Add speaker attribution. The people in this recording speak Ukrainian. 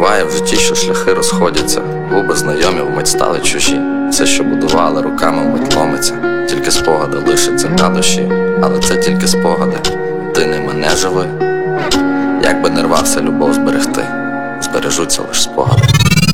Speaker 1: Буває в житті, що шляхи розходяться, губи знайомі вмить стали чужі. Все, що будували руками, вмить ломиться. Тільки спогади лишаться на душі, але це тільки спогади. Ти не мене живи. Як би не рвався любов зберегти, збережуться лиш спогади.